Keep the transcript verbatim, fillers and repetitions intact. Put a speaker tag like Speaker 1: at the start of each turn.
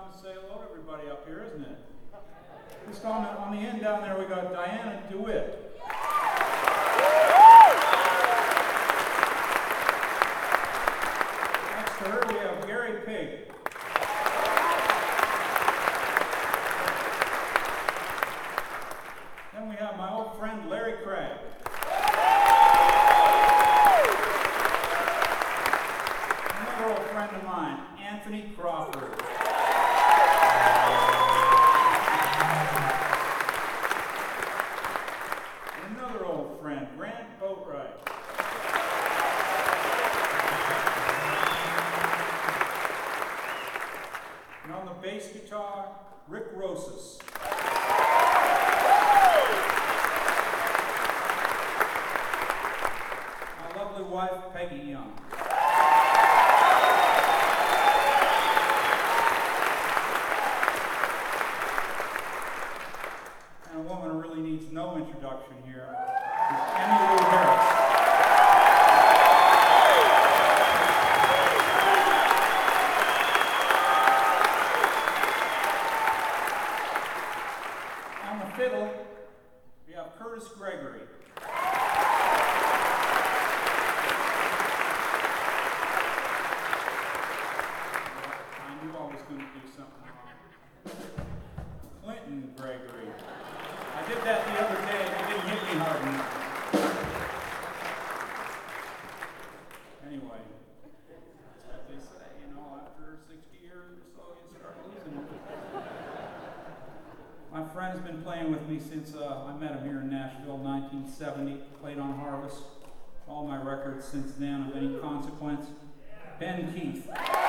Speaker 1: time to say hello to everybody up here, isn't it? Just on the, on the end down there, we got Diana DeWitt. Next to her, we have Gary Pig. Then we have my old friend Larry Craig. Another old friend of mine, Anthony Crawford. Another old friend, Grant Boatwright. And on the bass guitar, Rick Rosas. My lovely wife, Peggy Young. And a woman who really needs no introduction here is Emmylou Harris. On the fiddle, we have Curtis Gregory. I knew I was going to do something wrong. Clinton Gregory. I did that the other day and it didn't hit me hard enough. Anyway, that's what they say, you know, after sixty years or so, you start losing it. My friend's been playing with me since uh, I met him here in Nashville, nineteen seventy. Played on Harvest. All my records since then of any consequence. Ben Keith.